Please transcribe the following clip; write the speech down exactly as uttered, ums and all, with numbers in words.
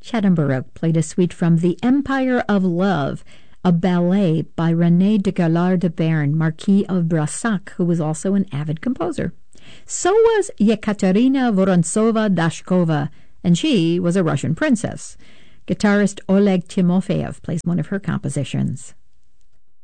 Schadenberg played a suite from The Empire of Love, a ballet by René de Galard de Bern, Marquis of Brassac, who was also an avid composer. So was Yekaterina Vorontsova-Dashkova, and she was a Russian princess. Guitarist Oleg Timofeyev plays one of her compositions.